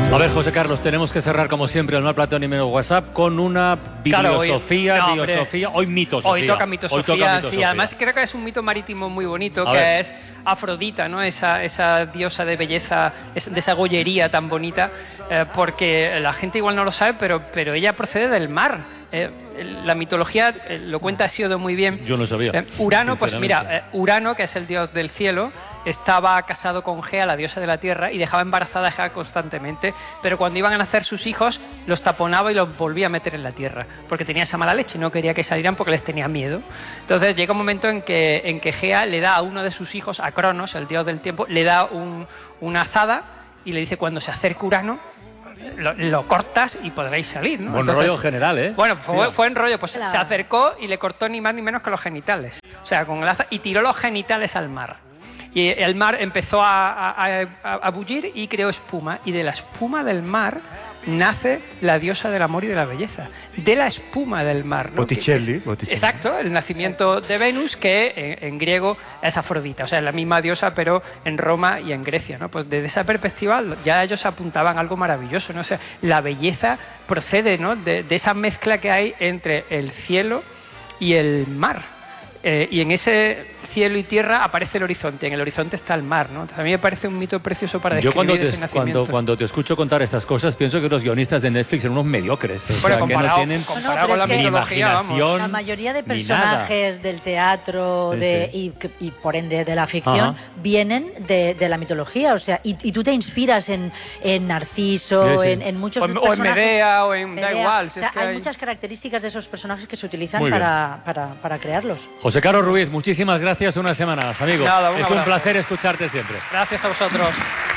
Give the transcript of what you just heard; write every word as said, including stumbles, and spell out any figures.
A ver, José Carlos, tenemos que cerrar como siempre el Mal Platón y menos WhatsApp con una bibliosofía, claro, hoy, no, bibliosofía, hoy mitosofía. Hoy toca mitosofía, hoy toca mitosofía. Sí, además creo que es un mito marítimo muy bonito, A que ver. es Afrodita, ¿no? Esa, esa diosa de belleza, de esa gollería tan bonita, eh, porque la gente igual no lo sabe, pero, pero ella procede del mar. Eh, la mitología eh, lo cuenta Hesíodo muy bien. Yo no sabía. Eh, Urano, pues mira, eh, Urano, que es el dios del cielo, estaba casado con Gea, la diosa de la tierra, y dejaba embarazada a Gea constantemente, pero cuando iban a nacer sus hijos, los taponaba y los volvía a meter en la tierra, porque tenía esa mala leche, no quería que salieran porque les tenía miedo. Entonces llega un momento en que, en que Gea le da a uno de sus hijos, a Cronos, el dios del tiempo, le da un, una azada y le dice: cuando se acerque Urano, Lo, lo cortas y podréis salir, ¿no? Buen Entonces, rollo general, ¿eh? Bueno, fue, Sí. fue en rollo, pues Claro. se acercó y le cortó ni más ni menos que los genitales. O sea, con el aza, y tiró los genitales al mar. Y el mar empezó a, a, a, a bullir y creó espuma. Y de la espuma del mar nace la diosa del amor y de la belleza. De la espuma del mar, ¿no? Botticelli, Que- Botticelli. Exacto, el nacimiento de Venus, que en, en griego es Afrodita, o sea, es la misma diosa, pero en Roma y en Grecia, ¿no? Pues desde esa perspectiva ya ellos apuntaban algo maravilloso, ¿no? O sea, la belleza procede, ¿no? de, de esa mezcla que hay entre el cielo y el mar. Eh, y en ese cielo y tierra aparece el horizonte, en el horizonte está el mar, ¿no? A mí me parece un mito precioso para Yo describir cuando ese te, nacimiento. cuando, cuando te escucho contar estas cosas, pienso que los guionistas de Netflix son unos mediocres. O Bueno, sea, que comparado, no tienen comparado No, no, con la pero es que- mitología, vamos. imaginación. La mayoría de ni nada. personajes del teatro Sí, de, sí. Y, y por ende de la ficción Ajá. vienen de, de la mitología. O sea, y, y tú te inspiras en, en Narciso, Sí, sí. En, en muchos O en- o en personajes. Medea, o en- da Medea. igual, O si sea, es que hay, hay- muchas características de esos personajes que se utilizan Muy bien. para, para, para crearlos. José Carlos Ruiz, muchísimas gracias una semana más, amigo. Nada, un es un abrazo. placer escucharte siempre. Gracias a vosotros.